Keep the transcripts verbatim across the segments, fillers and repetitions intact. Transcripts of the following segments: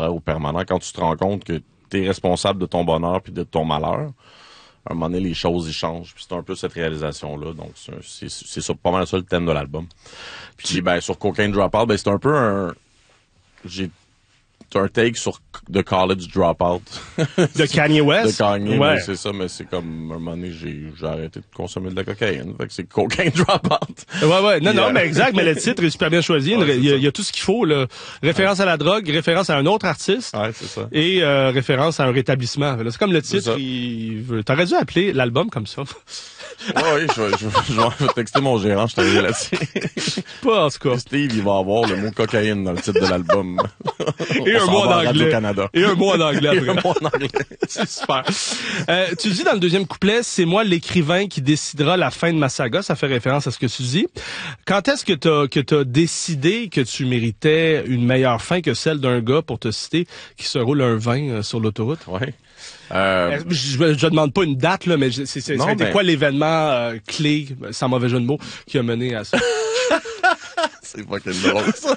temporaire ou permanent. Quand tu te rends compte que t'es responsable de ton bonheur puis de ton malheur, à un moment donné, les choses, ils changent. Puis c'est un peu cette réalisation-là. Donc, c'est, c'est, c'est ça, pas mal ça le thème de l'album. Puis, ben, sur Cocaine Dropout, ben, c'est un peu un... J'ai un take sur The College Dropout. De Kanye West? De Kanye, ouais. c'est ça, mais c'est comme, à un moment donné, j'ai, j'ai arrêté de consommer de la cocaïne. Fait que c'est Cocaine Dropout. Ouais, ouais. Non, Puis, non, euh... mais exact, mais le titre est super bien choisi. Ouais, il, y a, il y a tout ce qu'il faut, là. Référence ouais. à la drogue, référence à un autre artiste. Ouais, c'est ça. Et, euh, référence à un rétablissement. C'est comme le titre, il veut... T'aurais dû appeler l'album comme ça. Ouais, oui, je vais, je, je, je vais texter mon gérant, je t'arrive là-dessus. Pas en tout cas. Steve, il va avoir le mot cocaïne dans le titre de l'album. Et un mot en anglais. Canada. Et un mot en anglais. Et un mot en anglais. C'est super. Euh, tu dis dans le deuxième couplet, c'est moi l'écrivain qui décidera la fin de ma saga. Ça fait référence à ce que tu dis. Quand est-ce que t'as, que t'as décidé que tu méritais une meilleure fin que celle d'un gars, pour te citer, qui se roule un vin sur l'autoroute? Ouais. Euh... Je, je, je demande pas une date, là, mais c'est, c'est, non, ça a été ben... quoi l'événement euh, clé, sans mauvais jeu de mots, qui a mené à ça? C'est fucking drôle, ça.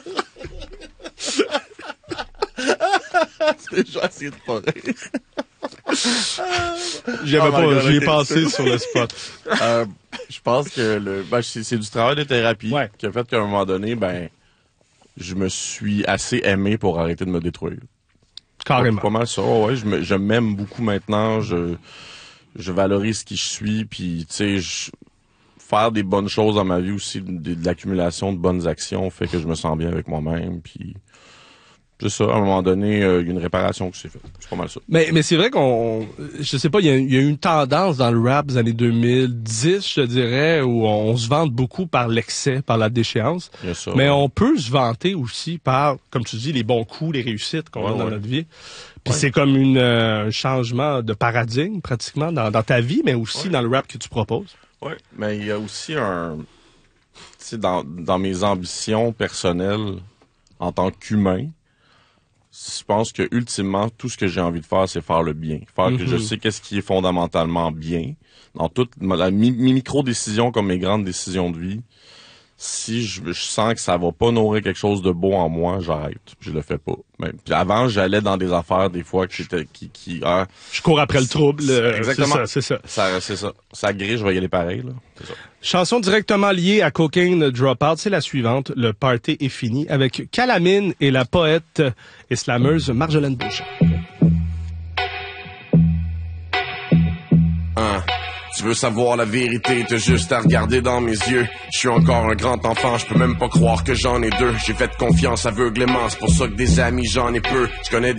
C'était déjà essayé de pas rire. J'avais oh pas, j'y ai pensé sur le spot. euh, je pense que le, ben, c'est, c'est du travail de thérapie ouais. qui a fait qu'à un moment donné, ben, je me suis assez aimé pour arrêter de me détruire. Carrément. C'est pas mal ça. Ouais, je, me, je m'aime beaucoup maintenant. Je, je valorise qui je suis. Puis, tu sais, faire des bonnes choses dans ma vie aussi, de, de l'accumulation de bonnes actions fait que je me sens bien avec moi-même. Puis, c'est ça. À un moment donné, il euh, y a une réparation qui s'est faite. C'est pas mal ça. Mais, mais c'est vrai qu'on, je sais pas, il y a, y a eu une tendance dans le rap des années deux mille dix, je te dirais, où on se vante beaucoup par l'excès, par la déchéance. Ça, mais ouais. on peut se vanter aussi par, comme tu dis, les bons coups, les réussites qu'on ouais, a dans ouais. notre vie. Puis ouais. c'est comme une, euh, un changement de paradigme, pratiquement, dans, dans ta vie, mais aussi ouais. dans le rap que tu proposes. Oui, mais il y a aussi un... Tu sais, dans, dans mes ambitions personnelles, en tant qu'humain, je pense que ultimement, tout ce que j'ai envie de faire, c'est faire le bien. Faire mm-hmm. que je sais qu'est-ce qui est fondamentalement bien. Dans toutes mes micro-décisions comme mes grandes décisions de vie, si je, je sens que ça va pas nourrir quelque chose de beau en moi, j'arrête. Je le fais pas. Mais, puis avant, j'allais dans des affaires des fois qui étaient qui qui ah, je cours après le trouble. Euh, exactement. C'est ça, c'est ça. Ça c'est ça. Ça grille, je vais y aller pareil là. C'est ça. Chanson directement liée à Cocaine Dropout, c'est la suivante. Le party est fini avec Calamine et la poète et slameuse Marjolaine Beauchamp. Un. Tu veux savoir la vérité, t'as juste à regarder dans mes yeux. Je suis encore un grand enfant, je peux même pas croire que j'en ai deux. J'ai fait confiance aveuglément, c'est pour ça que des amis j'en ai peu. Je connais des